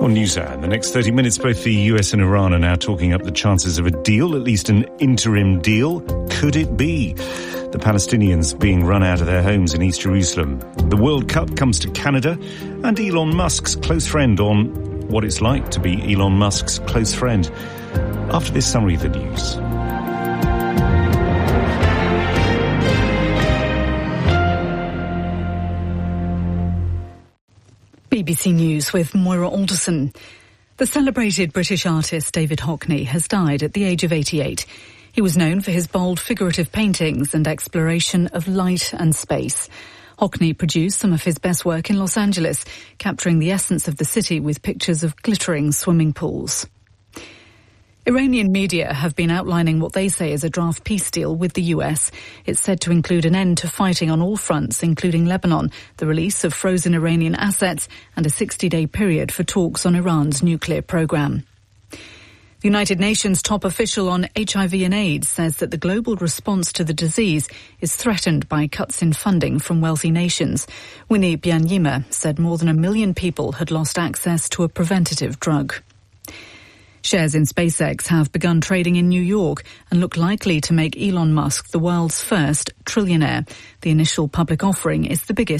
On NewsHour, in the next 30 minutes, both the US and Iran are now talking up the chances of a deal, at least an interim deal. Could it be? The Palestinians being run out of their homes in East Jerusalem. The World Cup comes to Canada, and Elon Musk's close friend on what it's like to be Elon Musk's close friend. After this summary of the news. BBC News with Moira Alderson. The celebrated British artist David Hockney has died at the age of 88. He was known for his bold figurative paintings and exploration of light and space. Hockney produced some of his best work in Los Angeles, capturing the essence of the city with pictures of glittering swimming pools. Iranian media have been outlining what they say is a draft peace deal with the US. It's said to include an end to fighting on all fronts, including Lebanon, the release of frozen Iranian assets, and a 60-day period for talks on Iran's nuclear program. The United Nations top official on HIV and AIDS says that the global response to the disease is threatened by cuts in funding from wealthy nations. Winnie Byanyima said more than 1 million people had lost access to a preventative drug. Shares in SpaceX have begun trading in New York and look likely to make Elon Musk the world's first trillionaire. The initial public offering is the biggest